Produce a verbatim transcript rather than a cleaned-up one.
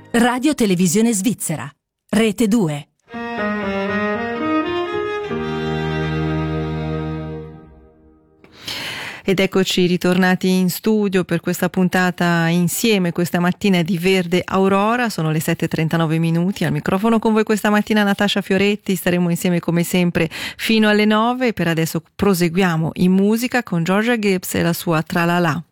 Radio Televisione Svizzera, Rete due. Ed eccoci ritornati in studio per questa puntata insieme questa mattina di Verde Aurora. Sono le sette e trentanove minuti, al microfono con voi questa mattina Natascia Fioretti. Staremo insieme come sempre fino alle nove. Per adesso proseguiamo in musica con Georgia Gibbs e la sua Tra la la.